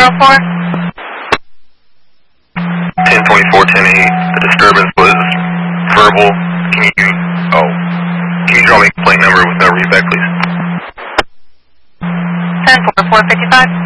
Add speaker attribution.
Speaker 1: 10-4.
Speaker 2: 10-24-10-8. The disturbance was verbal. Can you draw me a plate number with no readback, please?
Speaker 1: 10-4, 455.